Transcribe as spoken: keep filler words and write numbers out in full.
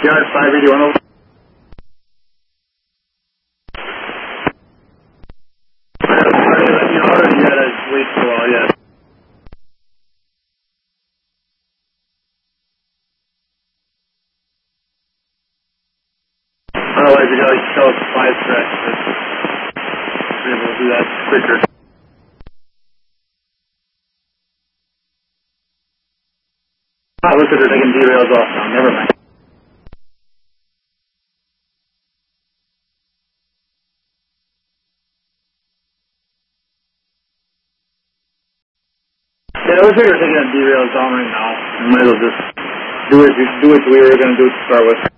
Yard five eighty-one over. You already had a wait for a while, yeah. Otherwise, you gotta tell us five tracks, but we're able to do that quicker. Ah, looks like they're taking derails off now, never mind. Yeah, it looks like they're taking derails down right now. We might as well just do it, do what we were gonna do to start with.